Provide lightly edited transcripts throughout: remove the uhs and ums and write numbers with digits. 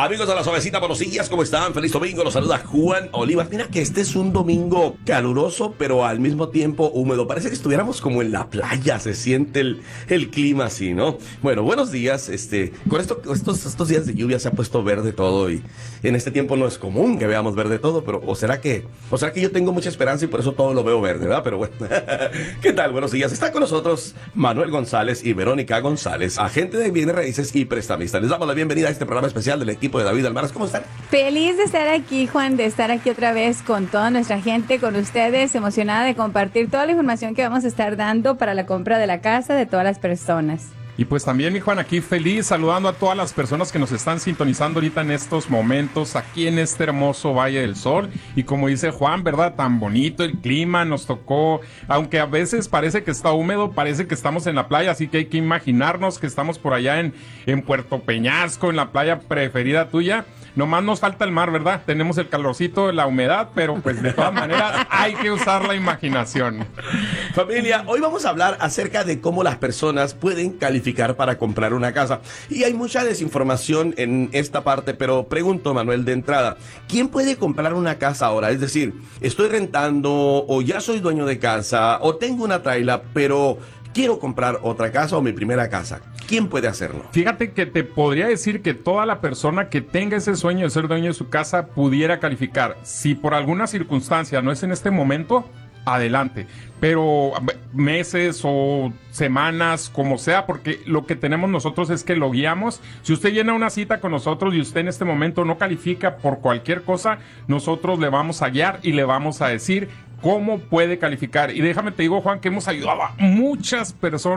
Amigos de la Suavecita, buenos días, ¿cómo están? Feliz domingo, los saluda Juan Olivas. Mira que este es un domingo caluroso, pero al mismo tiempo húmedo. Parece que estuviéramos como en la playa, se siente el clima así, ¿no? Bueno, buenos días. Con estos días de lluvia se ha puesto verde todo y en este tiempo no es común que veamos verde todo, pero ¿o será que yo tengo mucha esperanza y por eso todo lo veo verde, ¿verdad? Pero bueno, ¿qué tal? Buenos días. Está con nosotros Manuel González y Verónica González, agente de bienes raíces y prestamista. Les damos la bienvenida a este programa especial del equipo de David Almaraz. ¿Cómo están? Feliz de estar aquí, Juan, de estar aquí otra vez con toda nuestra gente, con ustedes, emocionada de compartir toda la información que vamos a estar dando para la compra de la casa de todas las personas. Y pues también, mi Juan, aquí feliz saludando a todas las personas que nos están sintonizando ahorita en estos momentos, aquí en este hermoso Valle del Sol. Y como dice Juan, ¿verdad? Tan bonito el clima, nos tocó, aunque a veces parece que está húmedo, parece que estamos en la playa, así que hay que imaginarnos que estamos por allá en Puerto Peñasco, en la playa preferida tuya. Nomás nos falta el mar, ¿verdad? Tenemos el calorcito, la humedad, pero pues de todas maneras hay que usar la imaginación. Familia, hoy vamos a hablar acerca de cómo las personas pueden calificar para comprar una casa. Y hay mucha desinformación en esta parte, pero pregunto, Manuel, de entrada, ¿quién puede comprar una casa ahora? Es decir, estoy rentando o ya soy dueño de casa o tengo una traila, pero quiero comprar otra casa o mi primera casa. ¿Quién puede hacerlo? Fíjate que te podría decir que toda la persona que tenga ese sueño de ser dueño de su casa pudiera calificar. Si por alguna circunstancia no es en este momento, adelante. Pero meses o semanas, como sea, porque lo que tenemos nosotros es que lo guiamos. Si usted llena una cita con nosotros y usted en este momento no califica por cualquier cosa, nosotros le vamos a guiar y le vamos a decir cómo puede calificar. Y déjame te digo, Juan, que hemos ayudado a muchas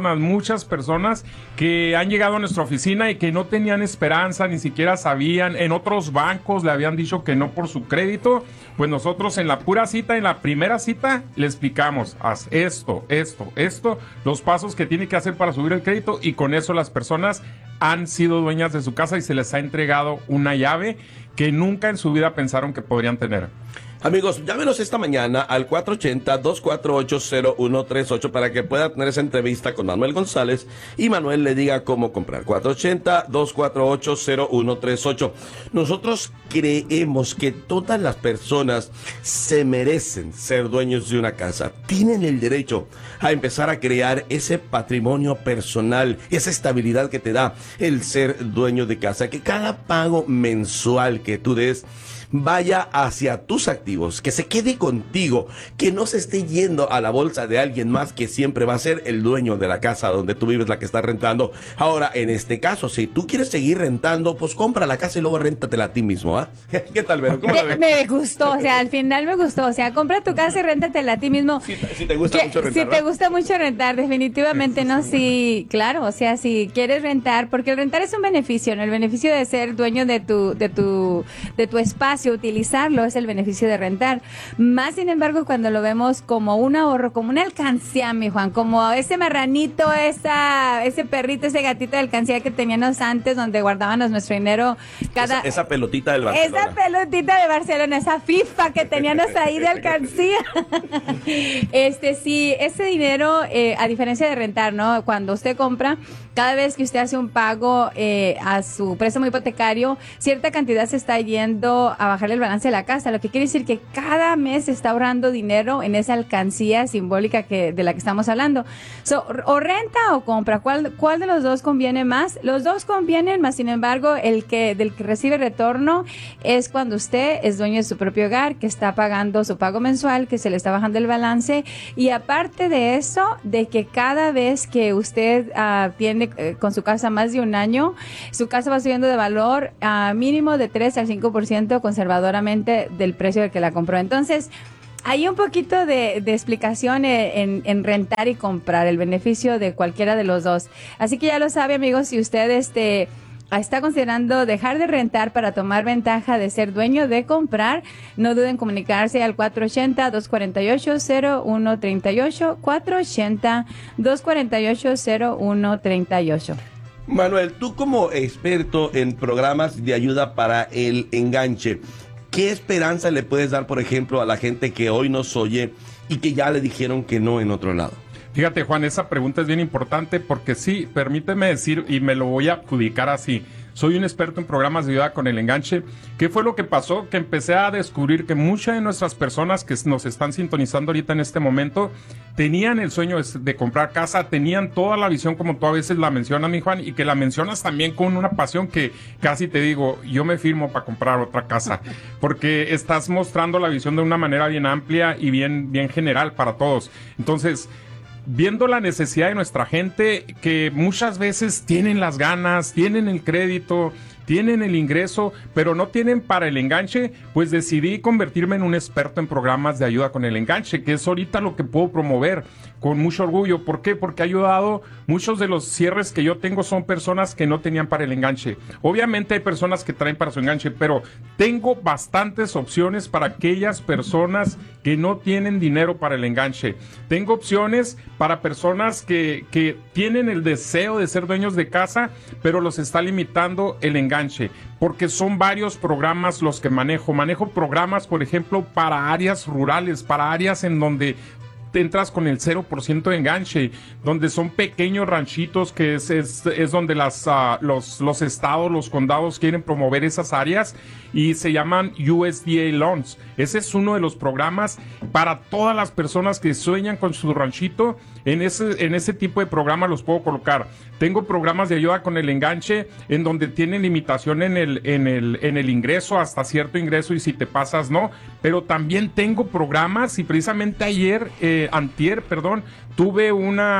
personas que han llegado a nuestra oficina y que no tenían esperanza, ni siquiera sabían, en otros bancos le habían dicho que no por su crédito. Pues nosotros en la pura cita, en la primera cita, le explicamos, haz esto, los pasos que tiene que hacer para subir el crédito, y con eso las personas han sido dueñas de su casa y se les ha entregado una llave que nunca en su vida pensaron que podrían tener. Amigos, llámenos esta mañana al 480-248-0138 para que pueda tener esa entrevista con Manuel González y Manuel le diga cómo comprar. 480-248-0138. Nosotros creemos que todas las personas se merecen ser dueños de una casa. Tienen el derecho a empezar a crear ese patrimonio personal, esa estabilidad que te da el ser dueño de casa. Que cada pago mensual que tú des vaya hacia tus activos, que se quede contigo, que no se esté yendo a la bolsa de alguien más que siempre va a ser el dueño de la casa donde tú vives, la que estás rentando. Ahora, en este caso, si tú quieres seguir rentando, pues compra la casa y luego réntatela a ti mismo, ¿ah? ¿Qué tal, Vero? ¿Cómo la ves? Me gustó, o sea, al final me gustó, o sea, compra tu casa y réntatela a ti mismo. Si te gusta mucho rentar, si te gusta mucho rentar, definitivamente no, sí, claro, o sea, si quieres rentar, porque el rentar es un beneficio, ¿no? El beneficio de ser dueño de tu espacio, utilizarlo, es el beneficio de rentar. Más sin embargo, cuando lo vemos como un ahorro, como una alcancía, mi Juan, como ese marranito, ese perrito, ese gatito de alcancía que teníamos antes, donde guardábamos nuestro dinero esa pelotita del Barcelona. Esa pelotita de Barcelona, esa FIFA que teníamos ahí de alcancía. Sí, ese dinero, a diferencia de rentar, ¿no? Cuando usted compra, cada vez que usted hace un pago a su préstamo hipotecario, cierta cantidad se está yendo a bajarle el balance de la casa, lo que quiere decir que cada mes se está ahorrando dinero en esa alcancía simbólica de la que estamos hablando. O renta o compra, ¿cuál de los dos conviene más? Los dos convienen, más sin embargo, del que recibe retorno es cuando usted es dueño de su propio hogar, que está pagando su pago mensual, que se le está bajando el balance, y aparte de eso, de que cada vez que usted tiene con su casa más de un año, su casa va subiendo de valor a mínimo de 3 al 5% conservadoramente del precio del que la compró. Entonces, hay un poquito de explicación en rentar y comprar, el beneficio de cualquiera de los dos. Así que ya lo sabe, amigos, si usted está considerando dejar de rentar para tomar ventaja de ser dueño de comprar, no duden en comunicarse al 480-248-0138, 480-248-0138. Manuel, tú como experto en programas de ayuda para el enganche, ¿qué esperanza le puedes dar, por ejemplo, a la gente que hoy nos oye y que ya le dijeron que no en otro lado? Fíjate, Juan, esa pregunta es bien importante porque sí, permíteme decir, y me lo voy a adjudicar así, soy un experto en programas de ayuda con el enganche. ¿Qué fue lo que pasó? Que empecé a descubrir que muchas de nuestras personas que nos están sintonizando ahorita en este momento tenían el sueño de comprar casa, tenían toda la visión como tú a veces la mencionas, mi Juan, y que la mencionas también con una pasión que casi te digo, yo me firmo para comprar otra casa, porque estás mostrando la visión de una manera bien amplia y bien general para todos. Entonces, viendo la necesidad de nuestra gente, que muchas veces tienen las ganas, tienen el crédito, tienen el ingreso, pero no tienen para el enganche, pues decidí convertirme en un experto en programas de ayuda con el enganche, que es ahorita lo que puedo promover con mucho orgullo. ¿Por qué? Porque ha ayudado, muchos de los cierres que yo tengo son personas que no tenían para el enganche. Obviamente hay personas que traen para su enganche, pero tengo bastantes opciones para aquellas personas que no tienen dinero para el enganche. Tengo opciones para personas que tienen el deseo de ser dueños de casa, pero los está limitando el enganche, porque son varios programas los que manejo. Manejo programas, por ejemplo, para áreas rurales, para áreas en donde te entras con el 0% de enganche, donde son pequeños ranchitos, que es donde los estados, los condados quieren promover esas áreas y se llaman USDA Loans. Ese es uno de los programas para todas las personas que sueñan con su ranchito. En ese tipo de programa los puedo colocar. Tengo programas de ayuda con el enganche en donde tienen limitación en el ingreso, hasta cierto ingreso, y si te pasas no. Pero también tengo programas, y precisamente antier, tuve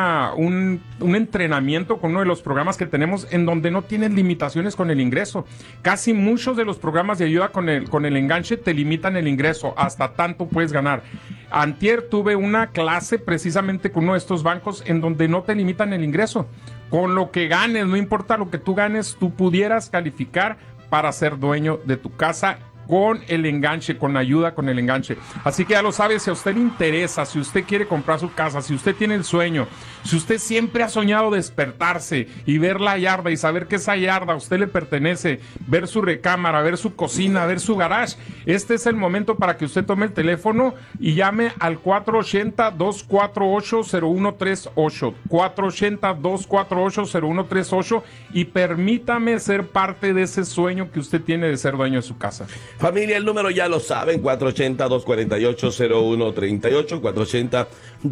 un entrenamiento con uno de los programas que tenemos en donde no tienen limitaciones con el ingreso. Casi muchos de los programas de ayuda con el enganche te limitan el ingreso, hasta tanto puedes ganar. Antier tuve una clase precisamente con uno de estos bancos en donde no te limitan el ingreso. Con lo que ganes, no importa lo que tú ganes, tú pudieras calificar para ser dueño de tu casa con el enganche, con ayuda con el enganche. Así que ya lo sabe, si a usted le interesa, si usted quiere comprar su casa, si usted tiene el sueño, si usted siempre ha soñado despertarse y ver la yarda y saber que esa yarda a usted le pertenece, ver su recámara, ver su cocina, ver su garage, este es el momento para que usted tome el teléfono y llame al 480-248-0138, 480-248-0138, y permítame ser parte de ese sueño que usted tiene de ser dueño de su casa. Familia, el número ya lo saben, 480-248-0138,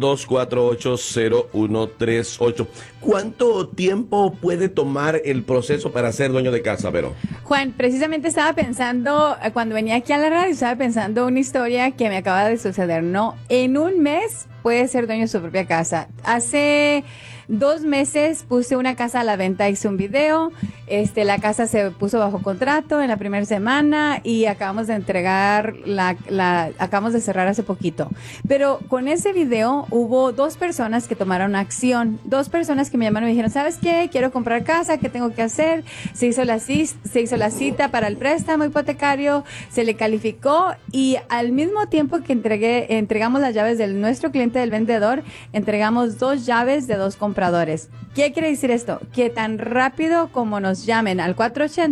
480-248-0138. ¿Cuánto tiempo puede tomar el proceso para ser dueño de casa, Vero? Juan, precisamente estaba pensando, cuando venía aquí a la radio, estaba pensando una historia que me acaba de suceder, ¿no? En un mes puede ser dueño de su propia casa. Hace 2 meses puse una casa a la venta, hice un video, la casa se puso bajo contrato en la primera semana y acabamos de entregar, acabamos de cerrar hace poquito. Pero con ese video hubo 2 personas que tomaron acción, 2 personas que me llamaron y me dijeron, ¿sabes qué? Quiero comprar casa, ¿qué tengo que hacer? Se hizo la cita para el préstamo hipotecario, se le calificó y al mismo tiempo que entregamos las llaves de nuestro cliente, del vendedor, entregamos 2 llaves de 2 compradores. ¿Qué quiere decir esto? Que tan rápido como nos llamen al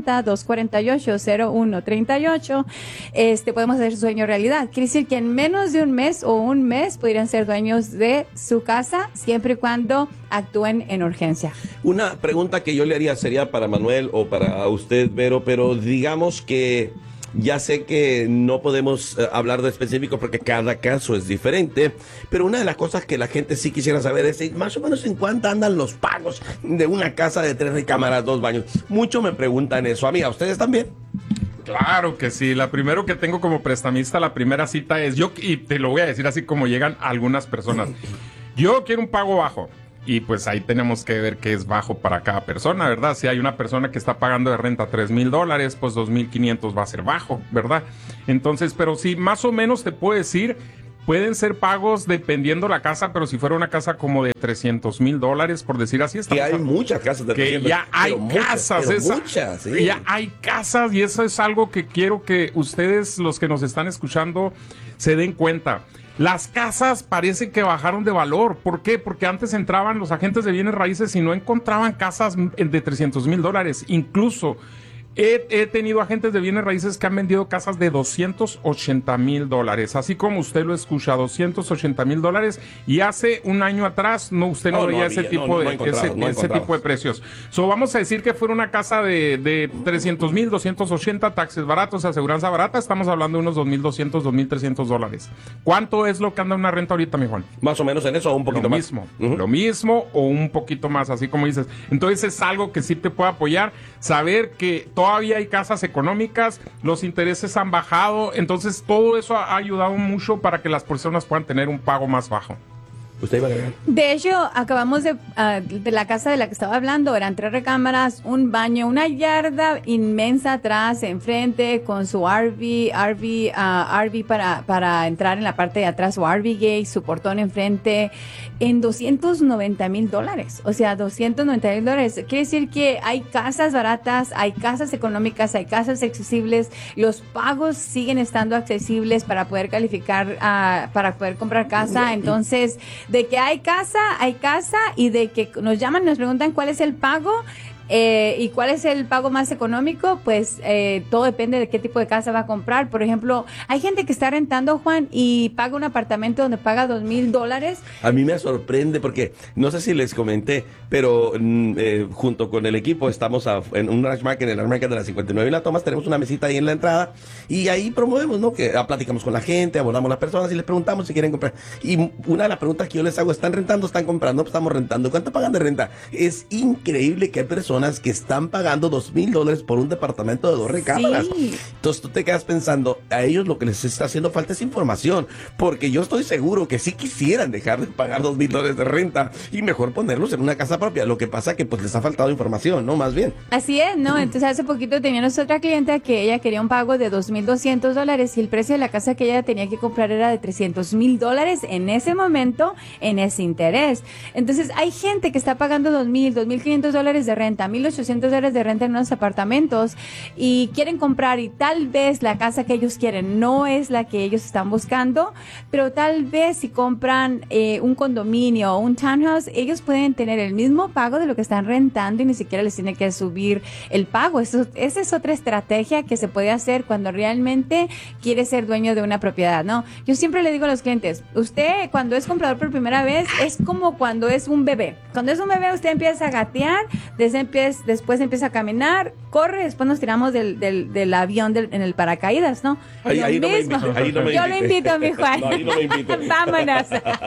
480-248-0138, podemos hacer su sueño realidad. Quiere decir que en menos de un mes o un mes podrían ser dueños de su casa, siempre y cuando actúen en urgencia. Una pregunta que yo le haría sería para Manuel o para usted, Vero, pero digamos que ya sé que no podemos hablar de específico porque cada caso es diferente, pero una de las cosas que la gente sí quisiera saber es más o menos en cuánto andan los pagos de una casa de 3 recámaras, 2 baños. Muchos me preguntan eso. Amiga, ¿ustedes también? Claro que sí. La primero que tengo como prestamista, la primera cita es yo, y te lo voy a decir así como llegan algunas personas. Yo quiero un pago bajo. Y pues ahí tenemos que ver qué es bajo para cada persona, ¿verdad? Si hay una persona que está pagando de renta $3,000, pues 2,500 va a ser bajo, ¿verdad? Entonces, pero sí, más o menos te puedo decir, pueden ser pagos dependiendo la casa, pero si fuera una casa como de $300,000, por decir así, que hay muchas casas de 300, que ya hay casas, muchas, sí. Ya hay casas, y eso es algo que quiero que ustedes, los que nos están escuchando, se den cuenta. Las casas parece que bajaron de valor. ¿Por qué? Porque antes entraban los agentes de bienes raíces y no encontraban casas de $300,000. Incluso He tenido agentes de bienes raíces que han vendido casas de $280,000, así como usted lo escucha, $280,000, y hace un año atrás usted no veía ese tipo de precios. Vamos a decir que fuera una casa de 300,000, 280, taxes baratos, aseguranza barata, estamos hablando de unos $2,200, $2,300. ¿Cuánto es lo que anda una renta ahorita, mi Juan? Más o menos en eso, o un poquito más. Lo mismo o un poquito más, así como dices. Entonces es algo que sí te puede apoyar, saber que todavía hay casas económicas, los intereses han bajado, entonces todo eso ha ayudado mucho para que las personas puedan tener un pago más bajo. ¿Usted iba a agregar? De hecho, acabamos de la casa de la que estaba hablando, eran 3 recámaras, un baño, una yarda inmensa atrás, enfrente, con su RV para entrar en la parte de atrás, su RV gate, su portón enfrente, en $290,000. O sea, $290,000. Quiere decir que hay casas baratas, hay casas económicas, hay casas accesibles, los pagos siguen estando accesibles para poder calificar, para poder comprar casa. Entonces, de que hay casa, y de que nos llaman y nos preguntan cuál es el pago y cuál es el pago más económico, pues todo depende de qué tipo de casa va a comprar. Por ejemplo, hay gente que está rentando, Juan, y paga un apartamento donde paga $2,000. A mí me sorprende porque, no sé si les comenté, pero junto con el equipo estamos en un Ranch Market, en el Ranch Market de la 59 y La Thomas, tenemos una mesita ahí en la entrada y ahí promovemos, ¿no? Que platicamos con la gente, abordamos a las personas y les preguntamos si quieren comprar. Y una de las preguntas que yo les hago, ¿están rentando, están comprando? Pues estamos rentando. ¿Cuánto pagan de renta? Es increíble que hay personas que están pagando $2,000 por un departamento de 2 recámaras. Sí. Entonces tú te quedas pensando, a ellos lo que les está haciendo falta es información, porque yo estoy seguro que sí quisieran dejar de pagar $2,000 de renta y mejor ponerlos en una casa propia. Lo que pasa que pues les ha faltado información, ¿no? Más bien. Así es, ¿no? Entonces hace poquito teníamos otra clienta que ella quería un pago de $2,200 y el precio de la casa que ella tenía que comprar era de $300,000 en ese momento, en ese interés. Entonces hay gente que está pagando $2,000, $2,500 de renta, $1,800 de renta en unos apartamentos y quieren comprar, y tal vez la casa que ellos quieren no es la que ellos están buscando, pero tal vez si compran un condominio o un townhouse, ellos pueden tener el mismo pago de lo que están rentando y ni siquiera les tiene que subir el pago. Esa es otra estrategia que se puede hacer cuando realmente quiere ser dueño de una propiedad, ¿no? Yo siempre le digo a los clientes, usted cuando es comprador por primera vez es como cuando es un bebé. Cuando es un bebé usted empieza a gatear, después empieza a caminar, corre, después nos tiramos del avión en el paracaídas, ¿no? Ahí no me invite, ahí no me Yo lo invito, mi Juan. No, ahí no me invite. Vámonos.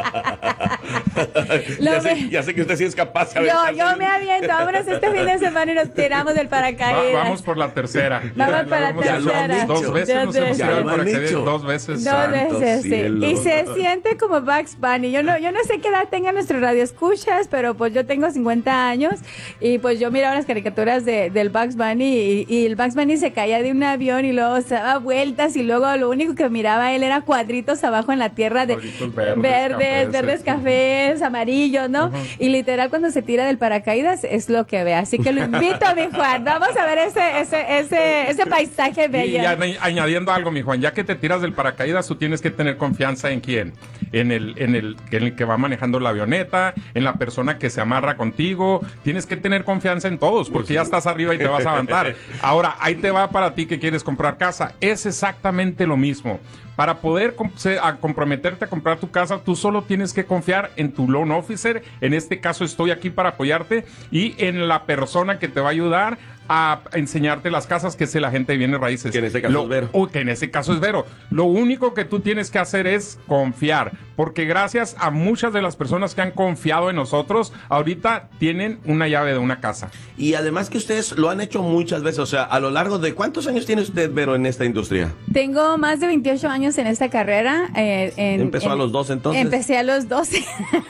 Ya sé que usted sí es capaz de yo me aviento, vámonos este fin de semana y nos tiramos del paracaídas. Vamos por la tercera. Vamos por la tercera. Dos veces nos hemos tirado el paracaídas, dos veces. Dos veces, sí. Y se siente como Bugs Bunny. Yo no sé qué edad tenga nuestro radio escuchas, pero pues yo tengo 50 años y pues yo miraba las caricaturas del Bugs Bunny y el Bugs Bunny se caía de un avión y luego se daba vueltas y luego lo único que miraba él era cuadritos abajo en la tierra de verdes, cafés, amarillos, ¿no? Y literal cuando se tira del paracaídas es lo que ve. Así que lo invito, mi Juan. Vamos a ver ese paisaje bello. Y añadiendo algo, mi Juan, ya que te tiras del paracaídas, tú tienes que tener confianza en quién, en el que va manejando la avioneta, en la persona que se amarra contigo. Tienes que tener confianza en todos, porque ya estás arriba y te vas a levantar. Ahora, ahí te va para ti que quieres comprar casa. Es exactamente lo mismo. Para poder comprometerte a comprar tu casa, tú solo tienes que confiar en tu loan officer. En este caso estoy aquí para apoyarte y en la persona que te va a ayudar a enseñarte las casas, que es el agente de bienes raíces. Que en este caso es Vero. Que en este caso es Vero. Lo único que tú tienes que hacer es confiar, porque gracias a muchas de las personas que han confiado en nosotros, ahorita tienen una llave de una casa. Y además que ustedes lo han hecho muchas veces, o sea, a lo largo de ¿cuántos años tiene usted, Vero, en esta industria? Tengo más de 28 años en esta carrera. ¿Empezó a los 12 entonces? Empecé a los 12.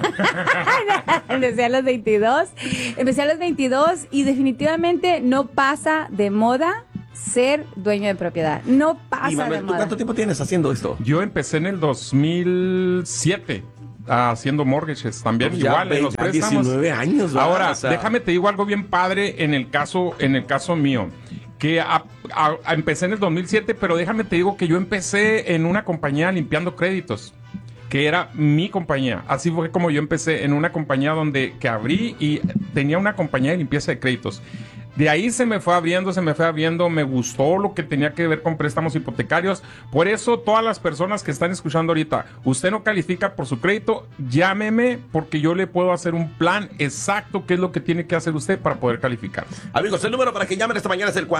Empecé a los 22. Empecé a los 22 y definitivamente no pasa de moda ser dueño de propiedad. No pasa y Manuel, de moda. ¿tú cuánto tiempo tienes haciendo esto? Yo empecé en el 2007. Haciendo mortgages también, pues igual en los préstamos. 19 años. ¿verdad? Ahora, o sea, déjame te digo algo bien padre en el caso mío, que empecé en el 2007, pero déjame te digo que yo empecé en una compañía limpiando créditos, que era mi compañía. Así fue como yo empecé en una compañía que abrí y tenía una compañía de limpieza de créditos. De ahí se me fue abriendo, me gustó lo que tenía que ver con préstamos hipotecarios. Por eso, todas las personas que están escuchando ahorita, usted no califica por su crédito, llámeme porque yo le puedo hacer un plan exacto qué es lo que tiene que hacer usted para poder calificar. Amigos, el número para que llamen esta mañana es el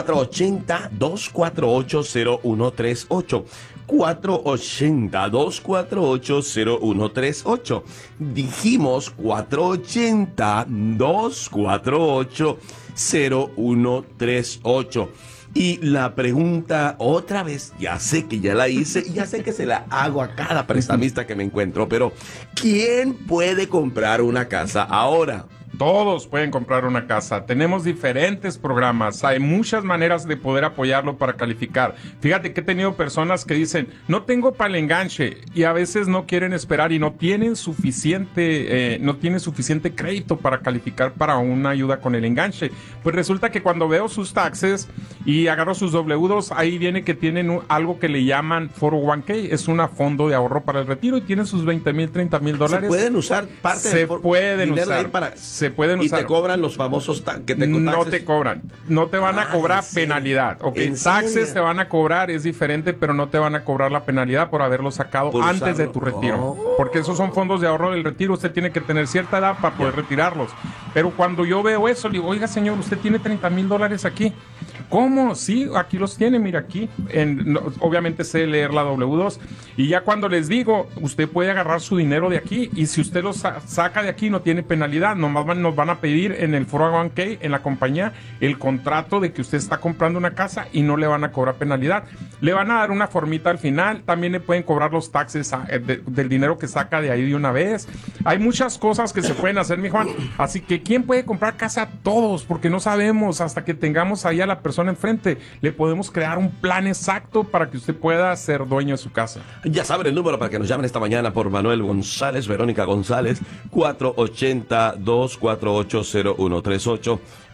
480-248-0138. 480-248-0138. Dijimos 480-248-0138. Y la pregunta otra vez, ya sé que ya la hice y ya sé que se la hago a cada prestamista que me encuentro, pero ¿quién puede comprar una casa ahora? Todos pueden comprar una casa. Tenemos diferentes programas. Hay muchas maneras de poder apoyarlo para calificar. Fíjate que he tenido personas que dicen, no tengo para el enganche, y a veces no quieren esperar y no tienen suficiente crédito para calificar para una ayuda con el enganche. Pues resulta que cuando veo sus taxes y agarro sus W2, ahí viene que tienen algo que le llaman 401k. Es un fondo de ahorro para el retiro y tienen sus $20,000, $30,000. ¿Se pueden usar parte Se pueden usar. Se pueden usar. Y te cobran los famosos No te cobran, no te van a cobrar penalidad. Taxes te van a cobrar, es diferente, pero no te van a cobrar la penalidad por haberlo sacado por antes de tu retiro. Porque esos son fondos de ahorro del retiro, usted tiene que tener cierta edad para poder retirarlos. Pero cuando yo veo eso, le digo, oiga señor, usted tiene $30,000 aquí. ¿Cómo? Sí, aquí los tiene, mira aquí. Obviamente sé leer la W2. Y ya cuando les digo, usted puede agarrar su dinero de aquí. Y si usted lo saca de aquí, no tiene penalidad. Nomás nos van a pedir en el 401k, en la compañía, el contrato de que usted está comprando una casa y no le van a cobrar penalidad. Le van a dar una formita al final. También le pueden cobrar los taxes del dinero que saca de ahí de una vez. Hay muchas cosas que se pueden hacer, mi Juan. Así que, ¿quién puede comprar casa? Todos, porque no sabemos hasta que tengamos ahí a la persona enfrente. Le podemos crear un plan exacto para que usted pueda ser dueño de su casa. Ya saben el número para que nos llamen esta mañana por Manuel González, Verónica González, 480-248-0138.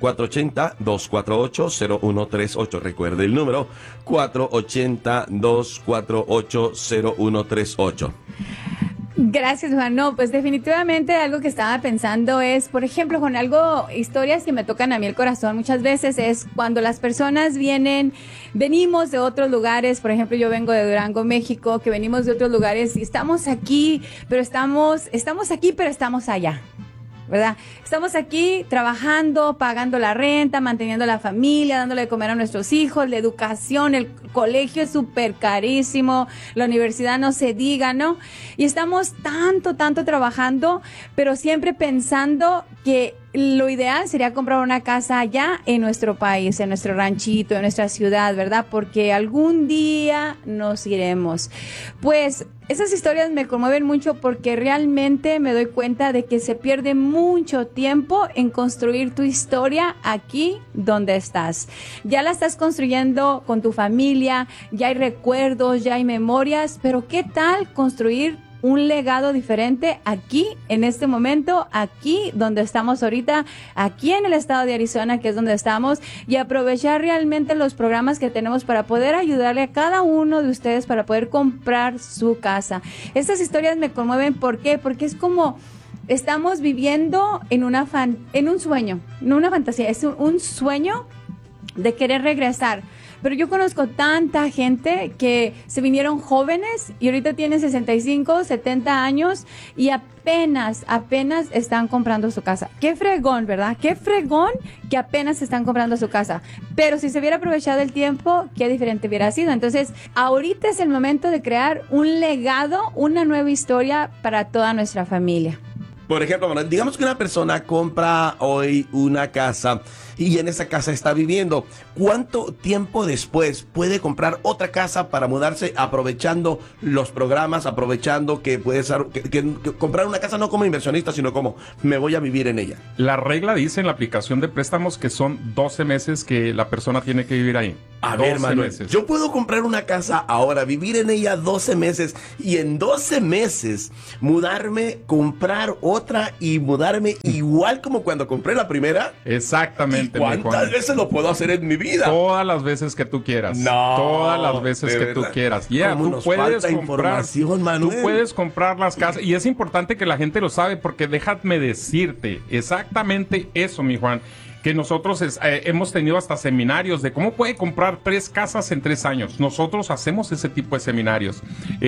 480-248-0138. Recuerde el número, 480-248-0138. Gracias, Juan. No, pues definitivamente algo que estaba pensando es, por ejemplo, con historias que me tocan a mí el corazón muchas veces es cuando las personas venimos de otros lugares. Por ejemplo, yo vengo de Durango, México, que venimos de otros lugares y estamos aquí, pero estamos allá, ¿verdad? Estamos aquí trabajando, pagando la renta, manteniendo la familia, dándole de comer a nuestros hijos, la educación, el colegio es súper carísimo, la universidad no se diga, ¿no? Y estamos tanto trabajando, pero siempre pensando que lo ideal sería comprar una casa allá en nuestro país, en nuestro ranchito, en nuestra ciudad, ¿verdad? Porque algún día nos iremos. Pues esas historias me conmueven mucho porque realmente me doy cuenta de que se pierde mucho tiempo en construir tu historia aquí donde estás. Ya la estás construyendo con tu familia, ya hay recuerdos, ya hay memorias, pero ¿qué tal construir un legado diferente aquí, en este momento, aquí donde estamos ahorita, aquí en el estado de Arizona, que es donde estamos, y aprovechar realmente los programas que tenemos para poder ayudarle a cada uno de ustedes para poder comprar su casa? Estas historias me conmueven, ¿por qué? Porque es como estamos viviendo en un sueño, no una fantasía, es un sueño de querer regresar. Pero yo conozco tanta gente que se vinieron jóvenes y ahorita tienen 65, 70 años y apenas están comprando su casa. Qué fregón, ¿verdad? Qué fregón que apenas están comprando su casa. Pero si se hubiera aprovechado el tiempo, qué diferente hubiera sido. Entonces, ahorita es el momento de crear un legado, una nueva historia para toda nuestra familia. Por ejemplo, digamos que una persona compra hoy una casa y en esa casa está viviendo. ¿Cuánto tiempo después puede comprar otra casa para mudarse aprovechando los programas, aprovechando que puede ser que comprar una casa no como inversionista, sino como me voy a vivir en ella? La regla dice en la aplicación de préstamos que son 12 meses que la persona tiene que vivir ahí. A ver, Manuel, yo puedo comprar una casa ahora, vivir en ella 12 meses y en 12 meses mudarme, comprar otra y mudarme igual como cuando compré la primera. Exactamente. ¿Cuántas veces lo puedo hacer en mi vida? Todas las veces que tú quieras. No. Todas las veces que tú quieras. Tú puedes comprar, Manuel. Tú puedes comprar las casas y es importante que la gente lo sabe porque déjame decirte exactamente eso, mi Juan. que nosotros hemos tenido hasta seminarios de cómo puede comprar 3 casas en 3 años. Nosotros hacemos ese tipo de seminarios.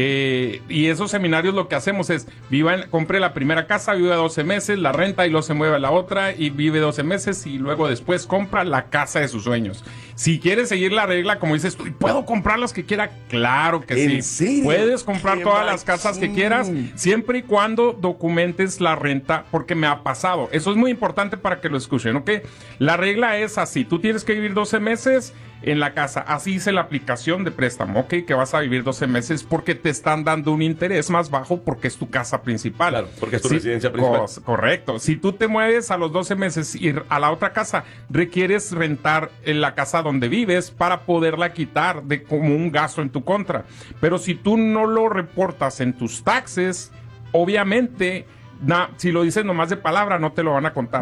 Y esos seminarios lo que hacemos es, compre la primera casa, vive 12 meses, la renta y luego se mueve a la otra y vive 12 meses y luego después compra la casa de sus sueños. Si quieres seguir la regla, como dices tú, ¿puedo comprar las que quiera? Claro que sí. ¿En serio? Puedes comprar ¡Qué todas las casas que quieras, siempre y cuando documentes la renta, porque me ha pasado. Eso es muy importante para que lo escuchen, ¿ok? La regla es así, tú tienes que vivir 12 meses en la casa, así dice la aplicación de préstamo, ¿ok? Que vas a vivir 12 meses porque te están dando un interés más bajo porque es tu casa principal. Claro, porque es tu residencia principal. Correcto. Si tú te mueves a los 12 meses y a la otra casa, requieres rentar en la casa donde vives para poderla quitar de como un gasto en tu contra. Pero si tú no lo reportas en tus taxes, obviamente... si lo dices nomás de palabra, no te lo van a contar.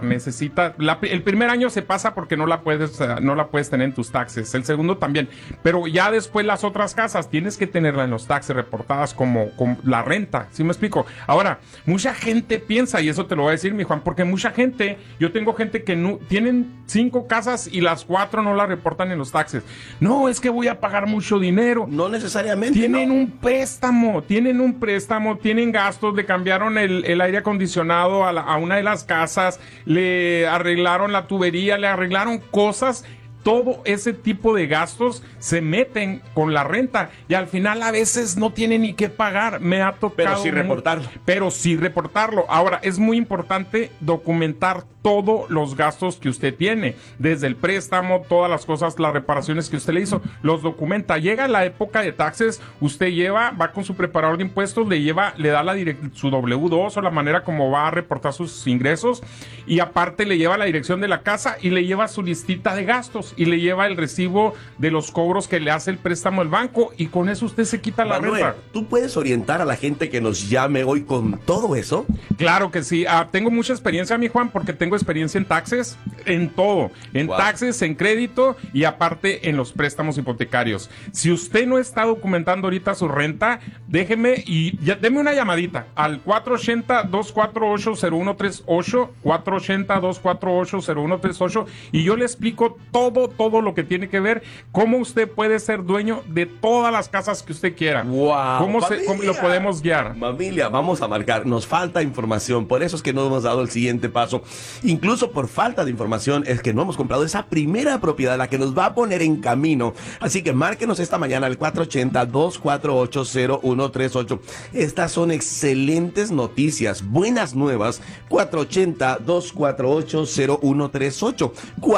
El primer año se pasa porque no la puedes tener en tus taxes. El segundo también. Pero ya después las otras casas tienes que tenerla en los taxes reportadas como la renta. ¿Sí me explico? Ahora, mucha gente piensa, y eso te lo voy a decir, mi Juan, porque yo tengo gente que no, tienen 5 casas y las 4 no la reportan en los taxes. No, es que voy a pagar mucho dinero. No necesariamente. Tienen un préstamo, tienen gastos, le cambiaron el aire acondicionado a una de las casas, le arreglaron la tubería, le arreglaron cosas. Todo ese tipo de gastos se meten con la renta y al final a veces no tienen ni qué pagar. Me ha tocado. Pero sí reportarlo. Ahora, es muy importante documentar todos los gastos que usted tiene, desde el préstamo, todas las cosas, las reparaciones que usted le hizo, los documenta. Llega la época de taxes, usted va con su preparador de impuestos, le da su W2 o la manera como va a reportar sus ingresos y aparte le lleva la dirección de la casa y le lleva su listita de gastos y le lleva el recibo de los cobros que le hace el préstamo el banco y con eso usted se quita la renta. ¿Tú puedes orientar a la gente que nos llame hoy con todo eso? Claro que sí. Tengo mucha experiencia, mi Juan, porque tengo experiencia en taxes, en todo, en taxes, en crédito y aparte en los préstamos hipotecarios. Si usted no está documentando ahorita su renta, déjeme y deme una llamadita al 480-248-0138, 480-248-0138 y yo le explico todo lo que tiene que ver, cómo usted puede ser dueño de todas las casas que usted quiera. Wow, ¿Cómo lo podemos guiar? Familia, vamos a marcar. Nos falta información, por eso es que no hemos dado el siguiente paso. Incluso por falta de información es que no hemos comprado esa primera propiedad, la que nos va a poner en camino. Así que márquenos esta mañana al 480-248-0138. Estas son excelentes noticias, buenas nuevas. 480-248-0138.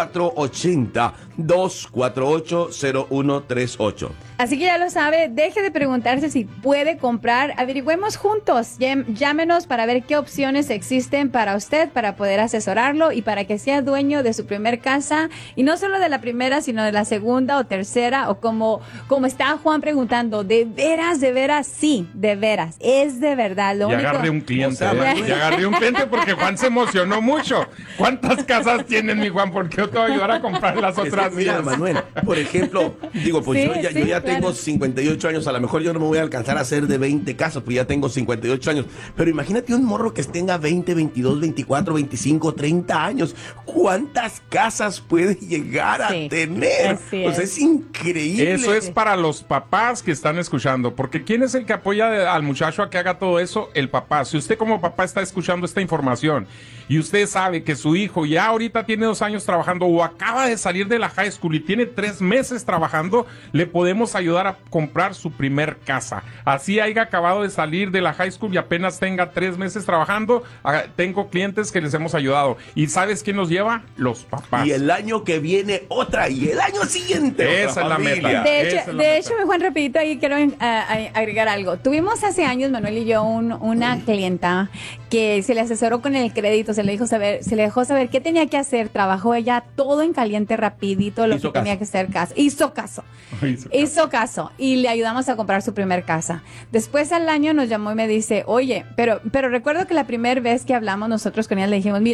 480-248-0138. Así que ya lo sabe, deje de preguntarse si puede comprar, averigüemos juntos, llámenos para ver qué opciones existen para usted, para poder asesorarlo y para que sea dueño de su primer casa, y no solo de la primera, sino de la segunda o tercera, o como está Juan preguntando, ¿de veras? Sí, de veras, es de verdad. Agarré un cliente, agarré un cliente porque Juan se emocionó mucho. ¿Cuántas casas tienen, mi Juan? Porque yo te voy a ayudar a comprar las otras. Mira, Manuel, por ejemplo, digo, pues yo ya tengo 58 años, a lo mejor yo no me voy a alcanzar a hacer de 20 casas, pues ya tengo 58 años, pero imagínate un morro que tenga 20, 22, 24, 25, 30 años, ¿cuántas casas puede llegar a tener? Pues es increíble. Eso es para los papás que están escuchando, porque ¿quién es el que apoya al muchacho a que haga todo eso? El papá. Si usted como papá está escuchando esta información y usted sabe que su hijo ya ahorita tiene 2 años trabajando o acaba de salir de la high school y tiene 3 meses trabajando, le podemos ayudar a comprar su primer casa. Así haya acabado de salir de la high school y apenas tenga 3 meses trabajando, tengo clientes que les hemos ayudado. ¿Y sabes quién los lleva? Los papás. Y el año que viene otra, y el año siguiente esa es la meta. De hecho, Juan, rapidito, ahí quiero agregar algo. Tuvimos hace años, Manuel y yo, una clienta que se le asesoró con el crédito, se le dejó saber qué tenía que hacer, trabajó ella todo en caliente rapidito, lo que tenía que hacer caso. Hizo caso y le ayudamos a comprar su primer casa. Después al año nos llamó y me dice, oye, pero recuerdo que la primera vez que hablamos nosotros con ella le dijimos, mira,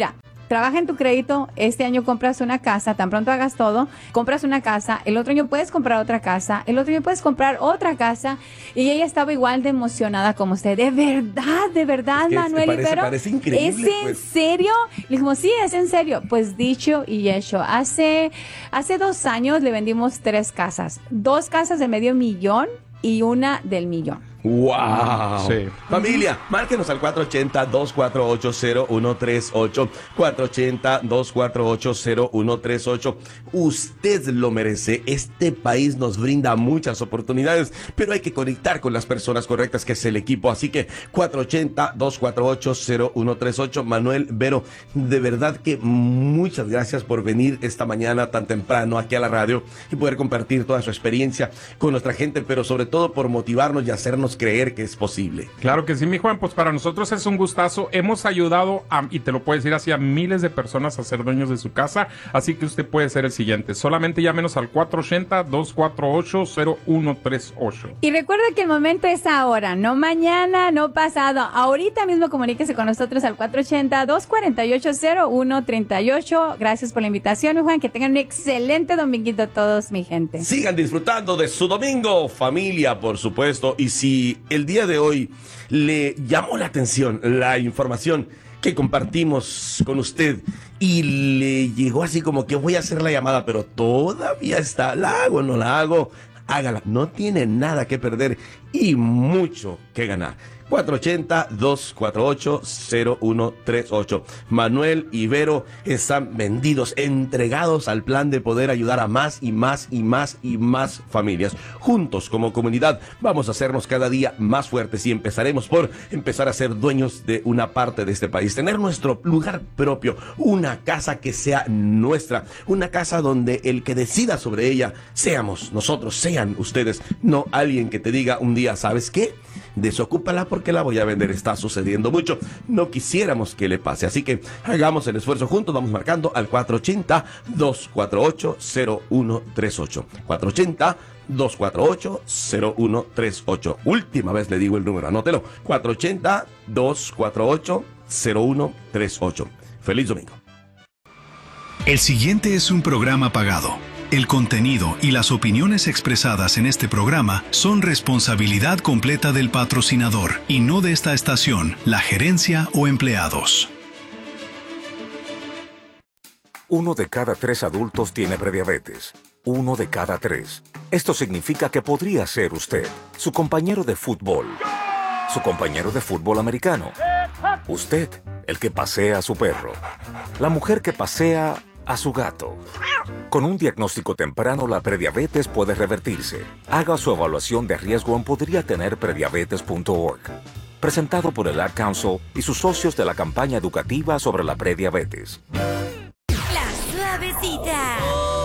trabaja en tu crédito, este año compras una casa, tan pronto hagas todo, compras una casa, el otro año puedes comprar otra casa, el otro año puedes comprar otra casa, y ella estaba igual de emocionada como usted. De verdad, Manuel Ibero. Parece increíble. ¿Es en serio? Le dijimos, sí, es en serio. Pues dicho y hecho. Hace 2 años le vendimos 3 casas. 2 casas de $500,000 y una del $1,000,000. ¡Wow! Sí. Familia, márquenos al 480-248-0138. 480-248-0138. Usted lo merece. Este país nos brinda muchas oportunidades, pero hay que conectar con las personas correctas, que es el equipo. Así que 480-248-0138. Manuel, Vero, de verdad que muchas gracias por venir esta mañana tan temprano aquí a la radio y poder compartir toda su experiencia con nuestra gente, pero sobre todo por motivarnos y hacernos creer que es posible. Claro que sí, mi Juan, pues para nosotros es un gustazo. Hemos ayudado y te lo puedo decir así, a miles de personas a ser dueños de su casa, así que usted puede ser el siguiente. Solamente llámenos al 480-248-0138. Y recuerda que el momento es ahora, no mañana, no pasado. Ahorita mismo comuníquese con nosotros al 480-248-0138. Gracias por la invitación, mi Juan. Que tengan un excelente dominguito todos, mi gente. Sigan disfrutando de su domingo, familia, por supuesto. Y si el día de hoy le llamó la atención la información que compartimos con usted y le llegó así como que voy a hacer la llamada, pero todavía está, ¿la hago o no la hago? Hágala, no tiene nada que perder y mucho que ganar. 480-248-0138. Manuel y Vero están vendidos, entregados al plan de poder ayudar a más y más y más y más familias. Juntos, como comunidad, vamos a hacernos cada día más fuertes y empezaremos por empezar a ser dueños de una parte de este país. Tener nuestro lugar propio, una casa que sea nuestra, una casa donde el que decida sobre ella seamos nosotros, sean ustedes, no alguien que te diga un día, ¿sabes qué? Desocúpala porque la voy a vender. Está sucediendo mucho. No quisiéramos que le pase. Así que hagamos el esfuerzo juntos. Vamos marcando al 480-248-0138. 480-248-0138. Última vez le digo el número. Anótelo. 480-248-0138. Feliz domingo. El siguiente es un programa pagado. El contenido y las opiniones expresadas en este programa son responsabilidad completa del patrocinador y no de esta estación, la gerencia o empleados. 1 de cada 3 adultos tiene prediabetes. 1 de cada 3. Esto significa que podría ser usted, su compañero de fútbol, su compañero de fútbol americano, usted, el que pasea a su perro, la mujer que pasea a su gato. Con un diagnóstico temprano, la prediabetes puede revertirse. Haga su evaluación de riesgo en podriatenerprediabetes.org. Presentado por el Ad Council y sus socios de la campaña educativa sobre la prediabetes. La suavecita.